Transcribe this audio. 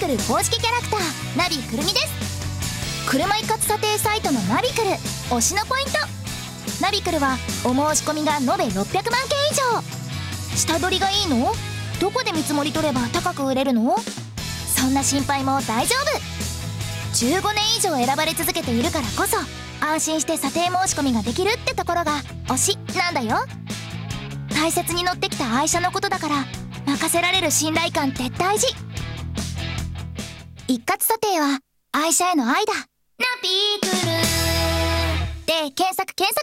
クル公式キャラクターナビくるみです。車一括査定サイトのナビクル推しのポイント。ナビクルはお申し込みが延べ600万件以上。下取りがいいの？どこで見積もり取れば高く売れるの？そんな心配も大丈夫。15年以上選ばれ続けているからこそ安心して査定申し込みができるってところが推しなんだよ。大切に乗ってきた愛車のことだから任せられる信頼感って大事。一括査定は愛車への愛だ。ナビクルで検索